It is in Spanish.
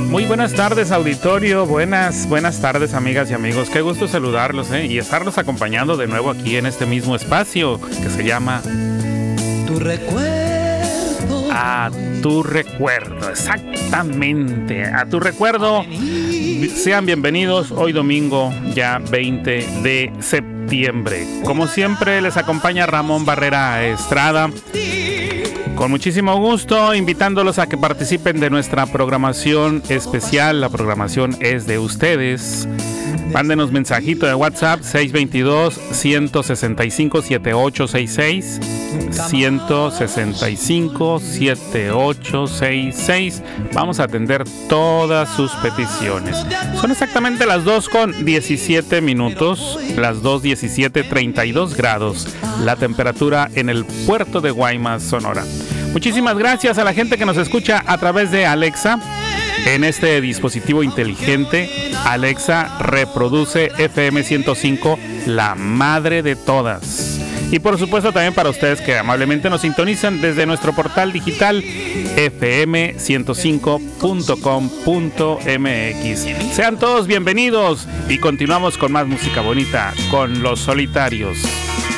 Muy buenas tardes, auditorio. Buenas tardes, amigas y amigos. Qué gusto saludarlos y estarlos acompañando de nuevo aquí en este mismo espacio que se llama Tu Recuerdo. A Tu Recuerdo, exactamente, A Tu Recuerdo. Sean bienvenidos hoy domingo, ya 20 de septiembre. Como siempre, les acompaña Ramón Barrera Estrada. Con muchísimo gusto, invitándolos a que participen de nuestra programación especial. La programación es de ustedes. Mándenos mensajito de WhatsApp 622-165-7866. 165-7866. Vamos a atender todas sus peticiones. Son exactamente las 2:17 minutos. Las 2:17, 32 grados. La temperatura en el puerto de Guaymas, Sonora. Muchísimas gracias a la gente que nos escucha a través de Alexa. En este dispositivo inteligente, Alexa reproduce FM 105, la madre de todas. Y por supuesto también para ustedes que amablemente nos sintonizan desde nuestro portal digital fm105.com.mx. Sean todos bienvenidos y continuamos con más música bonita con Los Solitarios.